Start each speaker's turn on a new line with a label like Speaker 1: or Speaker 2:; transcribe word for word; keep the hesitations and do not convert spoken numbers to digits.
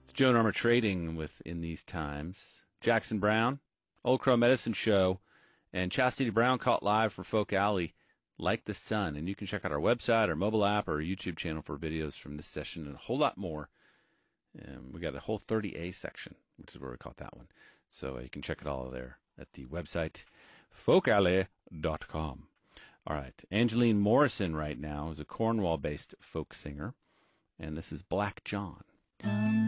Speaker 1: It's Joe Norma Trading with In These Times. Jackson Browne, Old Crow Medicine Show, and Chastity Brown caught live for Folk Alley, Like the Sun. And you can check out our website, our mobile app, or our YouTube channel for videos from this session and a whole lot more. Um, we got a whole thirty A section, which is where we caught that one. So uh, you can check it all there at the website, folk alley dot com. All right. Angeline Morrison right now is a Cornwall-based folk singer, and this is Black John.